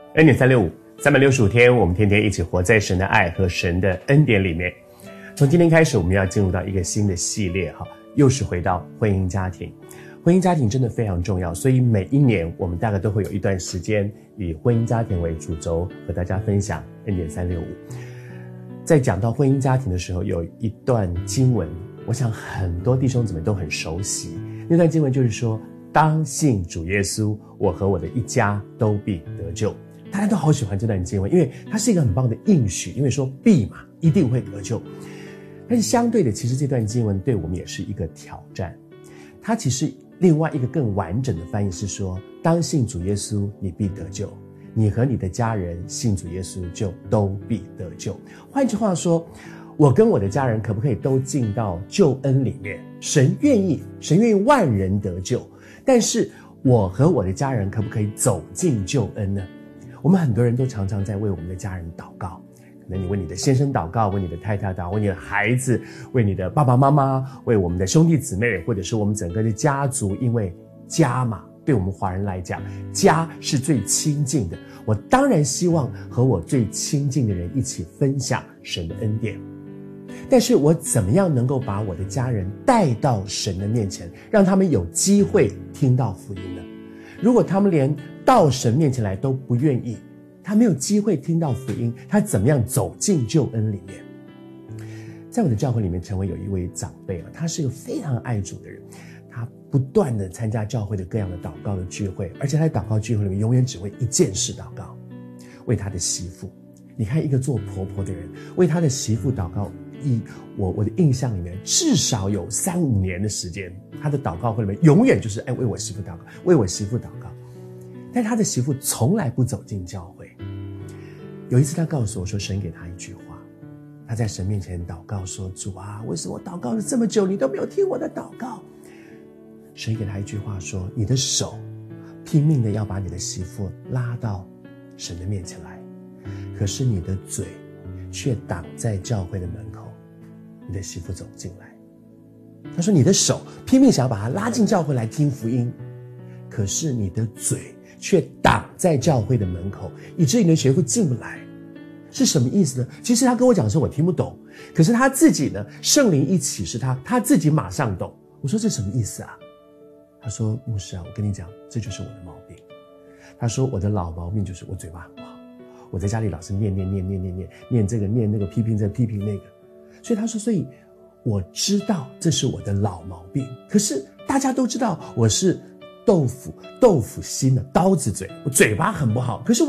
恩典365，365天，我们天天一起活在神的爱和神的恩典里面。从今天开始，我们要进入到一个新的系列，又是回到婚姻家庭。婚姻家庭真的非常重要，所以每一年我们大概都会有一段时间以婚姻家庭为主轴，和大家分享恩典365。在讲到婚姻家庭的时候，有一段经文，我想很多弟兄姊妹都很熟悉。那段经文就是说，当信主耶稣，我和我的一家都必得救。大家都好喜欢这段经文，因为它是一个很棒的应许，因为说必嘛，一定会得救。但是相对的，其实这段经文对我们也是一个挑战。它其实另外一个更完整的翻译是说，当信主耶稣，你必得救，你和你的家人信主耶稣就都必得救。换句话说，我跟我的家人可不可以都进到救恩里面？神愿意万人得救，但是我和我的家人可不可以走进救恩呢？我们很多人都常常在为我们的家人祷告，可能你为你的先生祷告，为你的太太祷告，为你的孩子，为你的爸爸妈妈，为我们的兄弟姊妹，或者是我们整个的家族。因为家嘛，对我们华人来讲，家是最亲近的，我当然希望和我最亲近的人一起分享神的恩典。但是我怎么样能够把我的家人带到神的面前，让他们有机会听到福音呢？如果他们连到神面前来都不愿意，他没有机会听到福音，他怎么样走进救恩里面？在我的教会里面，成为有一位长辈，他是一个非常爱主的人，他不断的参加教会的各样的祷告的聚会，而且他在祷告聚会里面永远只为一件事祷告，为他的媳妇。你看一个做婆婆的人为他的媳妇祷告，我的印象里面至少有3-5年的时间，他的祷告会里面永远就是为我媳妇祷告，为我媳妇祷告。但他的媳妇从来不走进教会。有一次他告诉我说，神给他一句话，他在神面前祷告说，主啊，为什么我祷告了这么久你都没有听我的祷告？神给他一句话说，你的手拼命的要把你的媳妇拉到神的面前来，可是你的嘴却挡在教会的门口，你的媳妇走不进来。他说，你的手拼命想要把她拉进教会来听福音，可是你的嘴却挡在教会的门口，以至于你的媳妇进不来。是什么意思呢？其实他跟我讲的时候我听不懂，可是他自己呢，圣灵一启示他自己马上懂。我说这什么意思啊？他说，牧师啊，我跟你讲，这就是我的毛病。他说我的老毛病就是我嘴巴很不好，我在家里老是念这个念那个，批评这批评那个。所以他说，所以我知道这是我的老毛病，可是大家都知道我是豆腐心的刀子嘴，我嘴巴很不好，可是